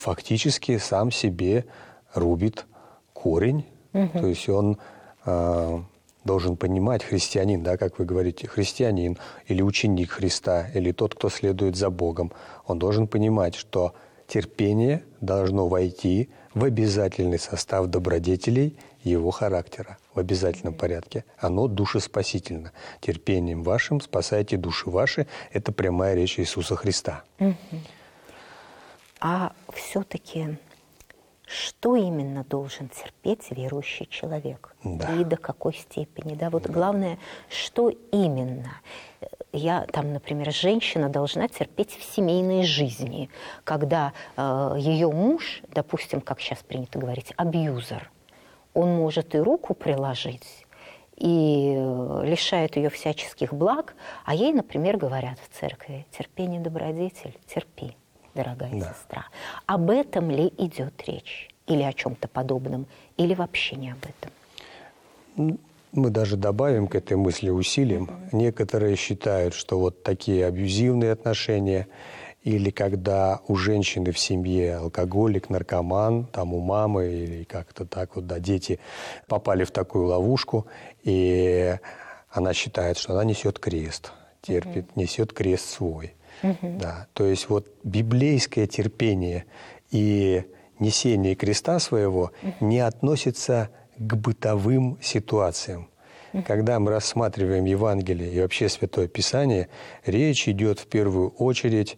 фактически сам себе рубит корень. То есть он должен понимать, христианин, да, как вы говорите, христианин или ученик Христа, или тот, кто следует за Богом, он должен понимать, что терпение должно войти в обязательный состав добродетелей его характера, в обязательном порядке. Оно душеспасительно. Терпением вашим спасайте души ваши. Это прямая речь Иисуса Христа. А все-таки что именно должен терпеть верующий человек? Да. И до какой степени? Да, вот главное, что именно? Я там, например, женщина должна терпеть в семейной жизни, когда ее муж, допустим, как сейчас принято говорить, абьюзер, он может и руку приложить, и лишает ее всяческих благ, а ей, например, говорят в церкви: терпение, добродетель, терпи, дорогая сестра. Об этом ли идет речь? Или о чем-то подобном? Или вообще не об этом? Мы даже добавим к этой мысли усилием. Некоторые считают, что вот такие абьюзивные отношения, или когда у женщины в семье алкоголик, наркоман, там у мамы, или как-то так вот, да, дети попали в такую ловушку, и она считает, что она несет крест, терпит, несет крест свой. Да. То есть вот библейское терпение и несение креста своего не относится к бытовым ситуациям. Когда мы рассматриваем Евангелие и вообще Святое Писание, речь идет в первую очередь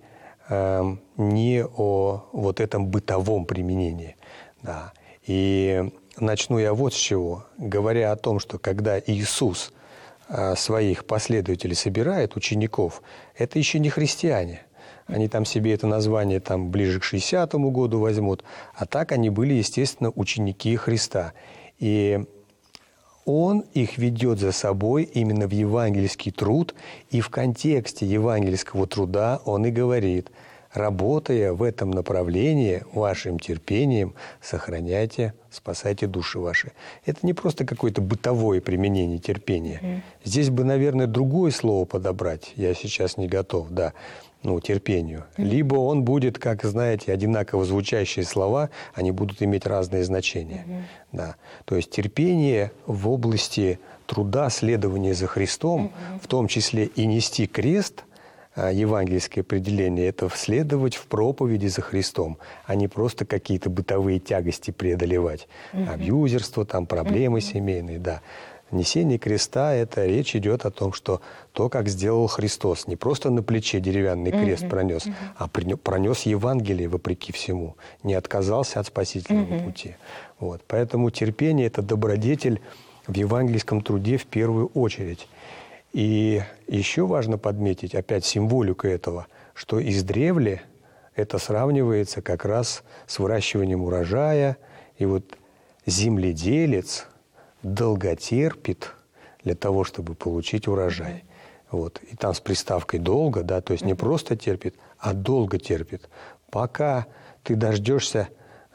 не о вот этом бытовом применении. Да. И начну я вот с чего. Говоря о том, что когда Иисус своих последователей собирает, учеников, это еще не христиане. Они там себе это название там ближе к 60-му году возьмут. А так они были, естественно, ученики Христа. И Он их ведет за собой именно в евангельский труд. И в контексте евангельского труда Он и говорит: работая в этом направлении, вашим терпением сохраняйте, спасайте души ваши. Это не просто какое-то бытовое применение терпения. Здесь бы, наверное, другое слово подобрать. Я сейчас не готов, да. Терпению. Либо он будет, как, знаете, одинаково звучащие слова, они будут иметь разные значения. Да. То есть терпение в области труда, следования за Христом, в том числе и нести крест, евангельское определение, это следовать в проповеди за Христом, а не просто какие-то бытовые тягости преодолевать. Абьюзерство, там, проблемы семейные, да. Несение креста – это речь идет о том, что то, как сделал Христос, не просто на плече деревянный крест пронес, а пронес Евангелие вопреки всему, не отказался от спасительного пути. Вот. Поэтому терпение – это добродетель в евангельском труде в первую очередь. И еще важно подметить, опять символику этого, что издревле это сравнивается как раз с выращиванием урожая, и вот земледелец долготерпит для того, чтобы получить урожай. Вот. И там с приставкой «долго», да, то есть не просто терпит, а долго терпит. Пока ты дождешься,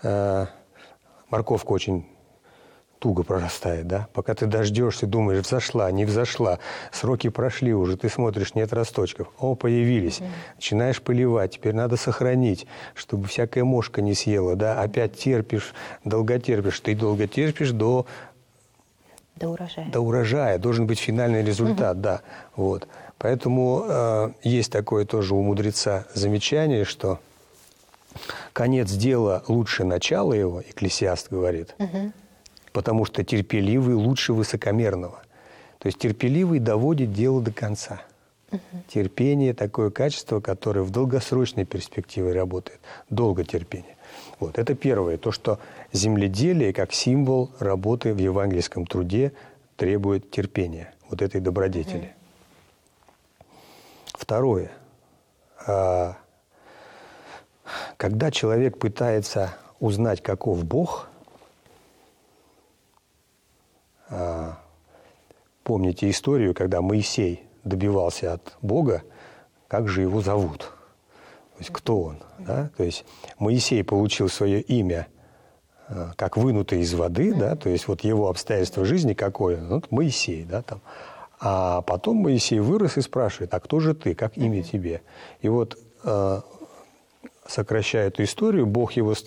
морковка очень туго прорастает, да, пока ты дождешься, думаешь, взошла, не взошла, сроки прошли уже, ты смотришь, нет росточков, появились, начинаешь поливать, теперь надо сохранить, чтобы всякая мошка не съела, да, опять терпишь, долго терпишь, ты долго терпишь до урожая. До урожая. Должен быть финальный результат, да. Вот. Поэтому есть такое тоже у мудреца замечание, что конец дела лучше начала его, Экклесиаст говорит, потому что терпеливый лучше высокомерного. То есть терпеливый доводит дело до конца. Терпение – такое качество, которое в долгосрочной перспективе работает. Долготерпение. Вот, это первое. То, что земледелие, как символ работы в евангельском труде, требует терпения, вот этой добродетели. Второе. Когда человек пытается узнать, каков Бог, помните историю, когда Моисей добивался от Бога, как же его зовут. То есть кто он? Да? То есть Моисей получил свое имя как вынутый из воды, да? То есть вот его обстоятельство жизни какое? Вот Моисей. Да, там. А потом Моисей вырос и спрашивает: а кто же ты, как имя тебе? И вот сокращая эту историю, Бог его